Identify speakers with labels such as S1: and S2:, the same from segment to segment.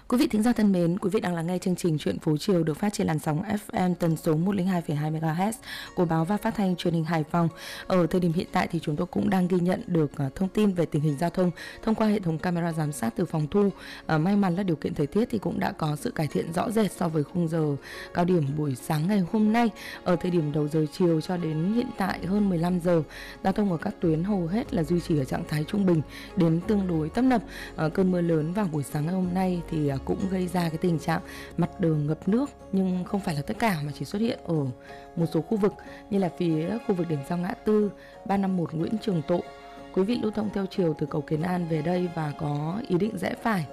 S1: Quý vị thính giả thân mến, quý vị đang lắng nghe chương trình Chuyện Phố Chiều được phát trên làn sóng FM tần số 102,2 MHz của báo và phát thanh truyền hình Hải Phòng. Ở thời điểm hiện tại thì chúng tôi cũng đang ghi nhận được thông tin về tình hình giao thông thông qua hệ thống camera giám sát từ phòng thu. May mắn là điều kiện thời tiết thì cũng đã có sự cải thiện rõ rệt so với khung giờ cao điểm buổi sáng ngày hôm nay. Ở thời điểm đầu giờ chiều cho đến hiện tại hơn 15 giờ, giao thông ở các tuyến hầu hết là duy trì ở trạng thái trung bình đến tương đối tấp nập. Cơn mưa lớn vào buổi sáng ngày hôm nay thì cũng gây ra cái tình trạng mặt đường ngập nước, nhưng không phải là tất cả mà chỉ xuất hiện ở một số khu vực như là phía khu vực điểm giao ngã tư 351 Nguyễn Trường Tộ. Quý vị lưu thông theo chiều từ cầu Kiến An về đây và có ý định rẽ phải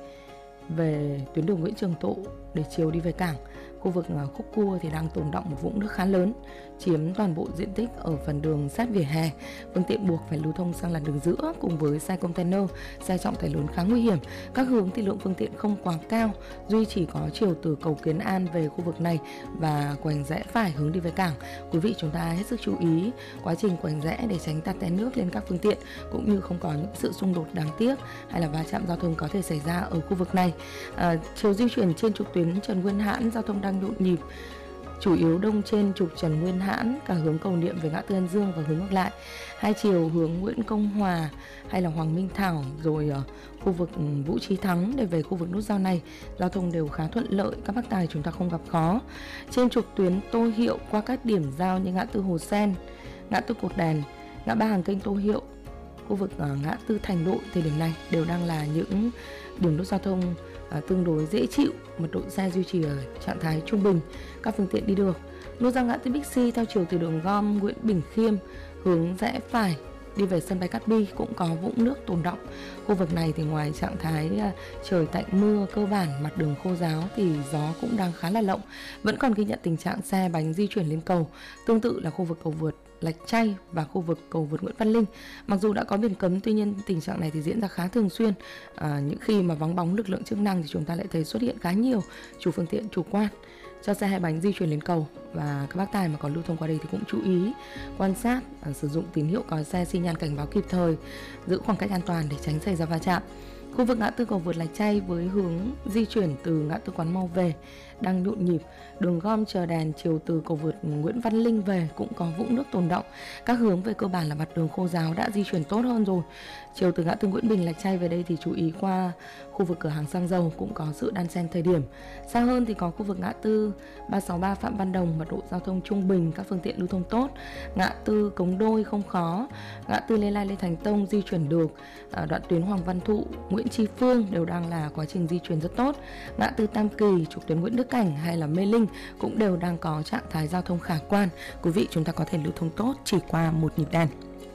S1: về tuyến đường Nguyễn Trường Tộ để chiều đi về cảng, khu vực Khúc Cua thì đang tồn đọng một vũng nước khá lớn, chiếm toàn bộ diện tích ở phần đường sát vỉa hè. Phương tiện buộc phải lưu thông sang làn đường giữa cùng với xe container, xe trọng tải lớn khá nguy hiểm. Các hướng thì lượng phương tiện không quá cao, duy chỉ có chiều từ cầu Kiến An về khu vực này và quành rẽ phải hướng đi về cảng. Quý vị chúng ta hết sức chú ý quá trình quành rẽ để tránh tạt té nước lên các phương tiện, cũng như không có những sự xung đột đáng tiếc hay là va chạm giao thông có thể xảy ra ở khu vực này. Chiều di chuyển trên trục tuyến Trần Nguyên Hãn, giao thông đang nhộn nhịp, chủ yếu đông trên trục Trần Nguyên Hãn, cả hướng Cầu Niệm về ngã tư An Dương và hướng ngược lại. Hai chiều hướng Nguyễn Công Hòa hay là Hoàng Minh Thảo, rồi khu vực Vũ Trí Thắng để về khu vực nút giao này, giao thông đều khá thuận lợi, các bác tài chúng ta không gặp khó. Trên trục tuyến Tô Hiệu qua các điểm giao như ngã tư Hồ Sen, ngã tư Cột Đèn, ngã ba Hàng Kênh Tô Hiệu, khu vực ngã tư Thành Đội, thời điểm này đều đang là những điểm nút giao thông tương đối dễ chịu, mật độ xe duy trì ở trạng thái trung bình, các phương tiện đi được. Nút giao ngã tư Bixi theo chiều từ đường gom Nguyễn Bình Khiêm hướng rẽ phải đi về sân bay Cát Bi cũng có vũng nước tồn đọng. Khu vực này thì ngoài trạng thái trời tạnh mưa, cơ bản mặt đường khô ráo thì gió cũng đang khá là lộng, vẫn còn ghi nhận tình trạng xe bánh di chuyển lên cầu. Tương tự là khu vực cầu vượt Lạch Tray và khu vực cầu vượt Nguyễn Văn Linh. Mặc dù đã có biển cấm, tuy nhiên tình trạng này thì diễn ra khá thường xuyên. Những khi mà vắng bóng lực lượng chức năng thì chúng ta lại thấy xuất hiện khá nhiều chủ phương tiện chủ quan cho xe hai bánh di chuyển lên cầu, và các bác tài mà còn lưu thông qua đây thì cũng chú ý quan sát, sử dụng tín hiệu còi xe xi nhan cảnh báo kịp thời, giữ khoảng cách an toàn để tránh xảy ra va chạm. Khu vực ngã tư cầu vượt Lạch Tray với hướng di chuyển từ ngã tư Quán Mau về đang nhộn nhịp. Đường gom chờ đèn chiều từ cầu vượt Nguyễn Văn Linh về cũng có vũng nước tồn đọng. Các hướng về cơ bản là mặt đường khô ráo, đã di chuyển tốt hơn rồi. Chiều từ ngã tư Nguyễn Bình Lạch Tray về đây thì chú ý qua khu vực cửa hàng xăng dầu cũng có sự đan xen thời điểm. Xa hơn thì có khu vực ngã tư 363 Phạm Văn Đồng, mật độ giao thông trung bình, các phương tiện lưu thông tốt. Ngã tư Cống Đôi không khó, ngã tư Lê Lai Lê Thành Tông di chuyển được. Đoạn tuyến Hoàng Văn Thụ, Nguyễn Tri Phương đều đang là quá trình di chuyển rất tốt. Ngã tư Tam Kỳ, trục tuyến Nguyễn Đức Cảnh hay là Mê Linh cũng đều đang có trạng thái giao thông khả quan. Quý vị chúng ta có thể lưu thông tốt chỉ qua một nhịp đèn,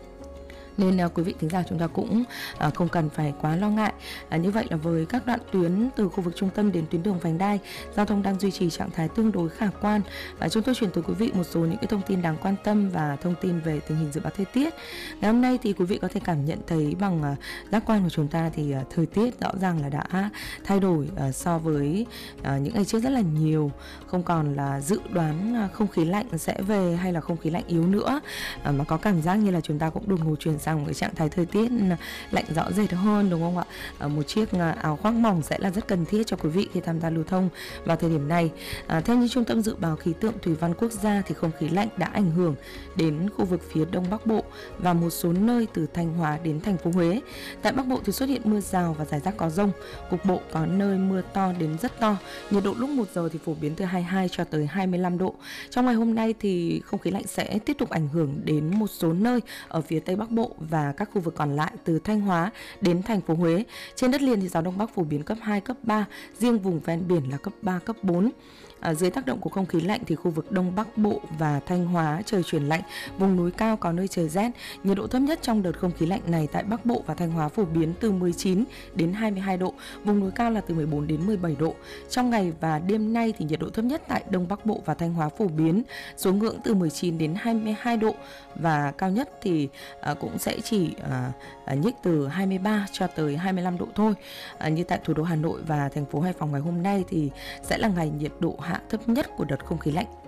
S1: nên quý vị thính giả chúng ta cũng không cần phải quá lo ngại. Như vậy là với các đoạn tuyến từ khu vực trung tâm đến tuyến đường vành đai, giao thông đang duy trì trạng thái tương đối khả quan. Chúng tôi chuyển tới quý vị một số những cái thông tin đáng quan tâm và thông tin về tình hình dự báo thời tiết. Ngày hôm nay thì quý vị có thể cảm nhận thấy bằng giác quan của chúng ta thì thời tiết rõ ràng là đã thay đổi so với những ngày trước rất là nhiều. Không còn là dự đoán không khí lạnh sẽ về hay là không khí lạnh yếu nữa, mà có cảm giác như là chúng ta cũng đột ngột chuyển sang một cái trạng thái thời tiết lạnh rõ rệt hơn, đúng không ạ? Một chiếc áo khoác mỏng sẽ là rất cần thiết cho quý vị khi tham gia lưu thông vào thời điểm này. Theo như Trung tâm Dự báo Khí tượng Thủy văn Quốc gia thì không khí lạnh đã ảnh hưởng đến khu vực phía Đông Bắc Bộ và một số nơi từ Thanh Hóa đến thành phố Huế. Tại Bắc Bộ thì xuất hiện mưa rào và rải rác có dông, cục bộ có nơi mưa to đến rất to. Nhiệt độ lúc 1 giờ thì phổ biến từ 22 cho tới 25 độ. Trong ngày hôm nay thì không khí lạnh sẽ tiếp tục ảnh hưởng đến một số nơi ở phía Tây Bắc Bộ và các khu vực còn lại từ Thanh Hóa đến thành phố Huế. Trên đất liền thì gió Đông Bắc phổ biến cấp 2, cấp 3, riêng vùng ven biển là cấp 3, cấp 4. Dưới tác động của không khí lạnh thì khu vực Đông Bắc Bộ và Thanh Hóa trời chuyển lạnh, vùng núi cao có nơi trời rét. Nhiệt độ thấp nhất trong đợt không khí lạnh này tại Bắc Bộ và Thanh Hóa phổ biến từ 19 đến 22 độ, vùng núi cao là từ 14 đến 17 độ. Trong ngày và đêm nay thì nhiệt độ thấp nhất tại Đông Bắc Bộ và Thanh Hóa phổ biến xuống ngưỡng từ 19 đến 22 độ và cao nhất thì cũng sẽ chỉ nhích từ 23 cho tới 25 độ thôi. Như tại thủ đô Hà Nội và thành phố Hải Phòng ngày hôm nay thì sẽ là ngày nhiệt độ hạ thấp nhất của đợt không khí lạnh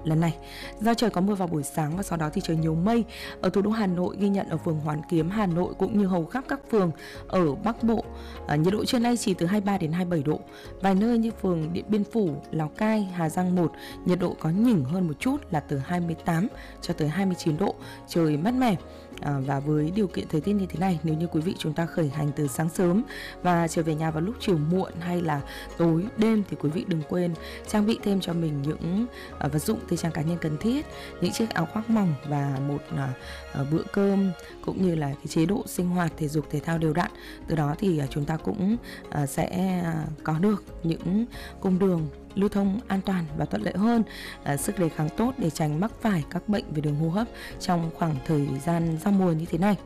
S1: lần này. Do trời có mưa vào buổi sáng và sau đó thì trời nhiều mây, ở thủ đô Hà Nội ghi nhận ở phường Hoàn Kiếm, Hà Nội cũng như hầu khắp các phường ở Bắc Bộ, nhiệt độ trưa nay chỉ từ 23 đến 27 độ. Vài nơi như phường Điện Biên Phủ, Lào Cai, Hà Giang 1, nhiệt độ có nhỉnh hơn một chút là từ 28 cho tới 29 độ, trời mát mẻ. Và với điều kiện thời tiết như thế này, nếu như quý vị chúng ta khởi hành từ sáng sớm và trở về nhà vào lúc chiều muộn hay là tối đêm thì quý vị đừng quên trang bị thêm cho mình những vật dụng tư trang cá nhân cần thiết, những chiếc áo khoác mỏng và một bữa cơm cũng như là cái chế độ sinh hoạt thể dục thể thao đều đặn. Từ đó thì chúng ta cũng sẽ có được những cung đường lưu thông an toàn và thuận lợi hơn, sức đề kháng tốt để tránh mắc phải các bệnh về đường hô hấp trong khoảng thời gian giao mùa như thế này.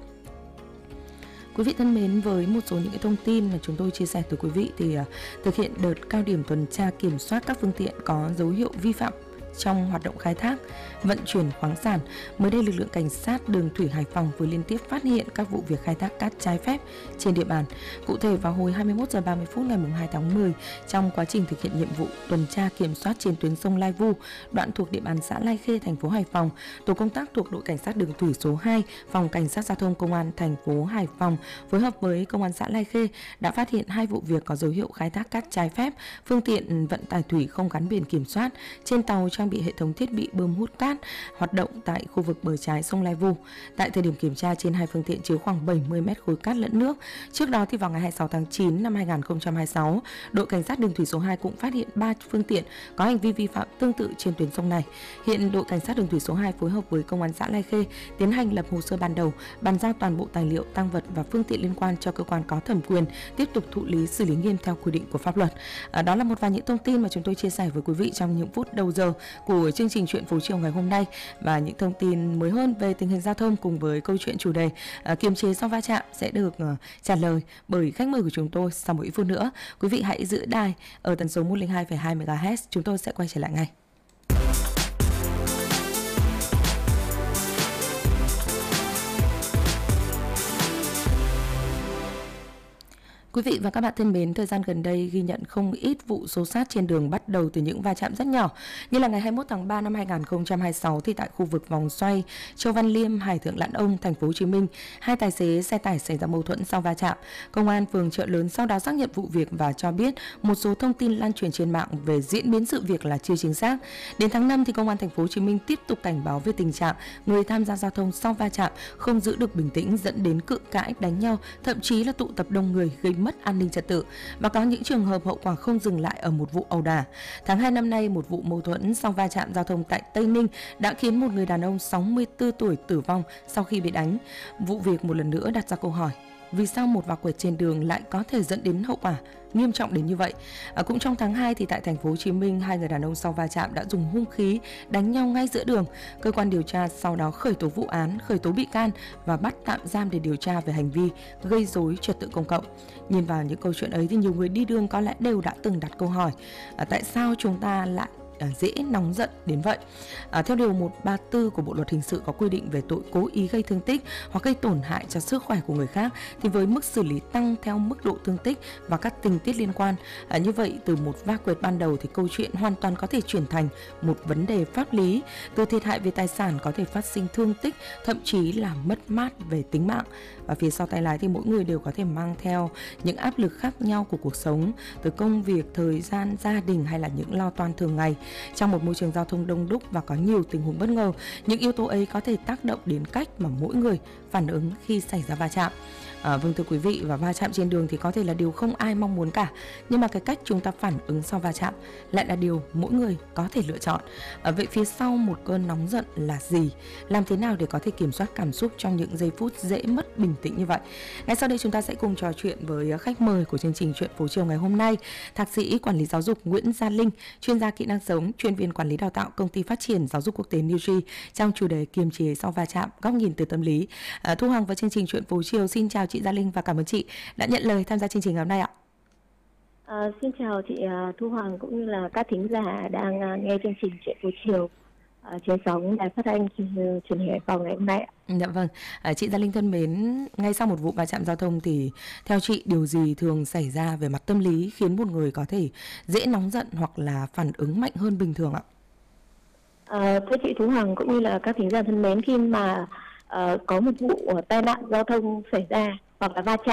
S1: Quý vị thân mến, với một số những cái thông tin mà chúng tôi chia sẻ tới quý vị thì thực hiện đợt cao điểm tuần tra kiểm soát các phương tiện có dấu hiệu vi phạm trong hoạt động khai thác, vận chuyển khoáng sản, mới đây lực lượng cảnh sát đường thủy Hải Phòng vừa liên tiếp phát hiện các vụ việc khai thác cát trái phép trên địa bàn. Cụ thể vào hồi 21 giờ 30 phút ngày 2 tháng 10, trong quá trình thực hiện nhiệm vụ tuần tra kiểm soát trên tuyến sông Lai Vu, đoạn thuộc địa bàn xã Lai Khê, thành phố Hải Phòng, tổ công tác thuộc đội cảnh sát đường thủy số 2, phòng cảnh sát giao thông công an thành phố Hải Phòng phối hợp với công an xã Lai Khê đã phát hiện 2 vụ việc có dấu hiệu khai thác cát trái phép, phương tiện vận tải thủy không gắn biển kiểm soát, trên tàu trang bị hệ thống thiết bị bơm hút cát hoạt động tại khu vực bờ trái sông Lai Vu. Tại thời điểm kiểm tra, trên 2 phương tiện chứa khoảng 70 mét khối cát lẫn nước. Trước đó thì vào ngày 26 tháng 9 năm 2026, đội cảnh sát đường thủy số 2 cũng phát hiện 3 phương tiện có hành vi vi phạm tương tự trên tuyến sông này. Hiện đội cảnh sát đường thủy số 2 phối hợp với công an xã Lai Khê tiến hành lập hồ sơ ban đầu, bàn giao toàn bộ tài liệu, tang vật và phương tiện liên quan cho cơ quan có thẩm quyền tiếp tục thụ lý, xử lý nghiêm theo quy định của pháp luật. Đó là một vài những thông tin mà chúng tôi chia sẻ với quý vị trong những phút đầu giờ của chương trình Chuyện phố chiều ngày hôm nay, và những thông tin mới hơn về tình hình giao thông cùng với câu chuyện chủ đề kiềm chế sau va chạm sẽ được trả lời bởi khách mời của chúng tôi sau một ít phút nữa. Quý vị hãy giữ đài ở tần số 102,2 MHz, chúng tôi sẽ quay trở lại ngay. Quý vị và các bạn thân mến, thời gian gần đây ghi nhận không ít vụ xô xát trên đường bắt đầu từ những va chạm rất nhỏ. Như là ngày 21 tháng 3 năm 2026 thì tại khu vực vòng xoay Châu Văn Liêm, Hải Thượng Lãn Ông, thành phố Hồ Chí Minh, 2 tài xế xe tải xảy ra mâu thuẫn sau va chạm. Công an phường Chợ Lớn sau đó xác nhận vụ việc và cho biết một số thông tin lan truyền trên mạng về diễn biến sự việc là chưa chính xác. Đến tháng 5 thì công an thành phố Hồ Chí Minh tiếp tục cảnh báo về tình trạng người tham gia giao thông sau va chạm không giữ được bình tĩnh dẫn đến cự cãi, đánh nhau, thậm chí là tụ tập đông người gây mất an ninh trật tự, và có những trường hợp hậu quả không dừng lại ở một vụ ẩu đả. Tháng 2 năm nay, một vụ mâu thuẫn sau va chạm giao thông tại Tây Ninh đã khiến một người đàn ông 64 tuổi tử vong sau khi bị đánh. Vụ việc một lần nữa đặt ra câu hỏi: vì sao một va quẹt trên đường lại có thể dẫn đến hậu quả nghiêm trọng đến như vậy? Cũng trong tháng 2 thì tại thành phố Hồ Chí Minh, 2 người đàn ông sau va chạm đã dùng hung khí đánh nhau ngay giữa đường. Cơ quan điều tra sau đó khởi tố vụ án, khởi tố bị can và bắt tạm giam để điều tra về hành vi gây rối trật tự công cộng. Nhìn vào những câu chuyện ấy thì nhiều người đi đường có lẽ đều đã từng đặt câu hỏi: tại sao chúng ta lại dễ nóng giận đến vậy? Theo điều 134 của Bộ luật hình sự có quy định về tội cố ý gây thương tích hoặc gây tổn hại cho sức khỏe của người khác, thì với mức xử lý tăng theo mức độ thương tích và các tình tiết liên quan. Như vậy, từ một va quẹt ban đầu thì câu chuyện hoàn toàn có thể chuyển thành một vấn đề pháp lý. Từ thiệt hại về tài sản có thể phát sinh thương tích, thậm chí là mất mát về tính mạng. Và phía sau tay lái thì mỗi người đều có thể mang theo những áp lực khác nhau của cuộc sống, từ công việc, thời gian, gia đình hay là những lo toan thường ngày. Trong một môi trường giao thông đông đúc và có nhiều tình huống bất ngờ, những yếu tố ấy có thể tác động đến cách mà mỗi người phản ứng khi xảy ra va chạm. Vâng thưa quý vị, và va chạm trên đường thì có thể là điều không ai mong muốn cả, nhưng mà cái cách chúng ta phản ứng sau va chạm lại là điều mỗi người có thể lựa chọn. Vậy phía sau một cơn nóng giận là gì? Làm thế nào để có thể kiểm soát cảm xúc trong những giây phút dễ mất bình tĩnh như vậy? Ngay sau đây chúng ta sẽ cùng trò chuyện với khách mời của chương trình Chuyện phố chiều ngày hôm nay, Thạc sĩ quản lý giáo dục Nguyễn Gia Linh, chuyên gia kỹ năng sống, chuyên viên quản lý đào tạo công ty phát triển giáo dục quốc tế Newg, trong chủ đề kiềm chế sau va chạm, góc nhìn từ tâm lý. Thu Hằng và chương trình Chuyện phố chiều xin chào chị Gia Linh và cảm ơn chị đã nhận lời tham gia chương trình ngày hôm nay ạ.
S2: Xin chào chị Thu Hằng cũng như là các thính giả đang nghe chương trình Chuyện phố chiều trên sóng đài phát thanh truyền hình Hải Phòng ngày hôm nay ạ.
S1: Dạ vâng, chị Gia Linh thân mến, ngay sau một vụ va chạm giao thông thì theo chị điều gì thường xảy ra về mặt tâm lý khiến một người có thể dễ nóng giận hoặc là phản ứng mạnh hơn bình thường ạ?
S2: Thưa chị Thu Hằng cũng như là các thính giả thân mến, khi mà có một vụ tai nạn giao thông xảy ra hoặc là va chạm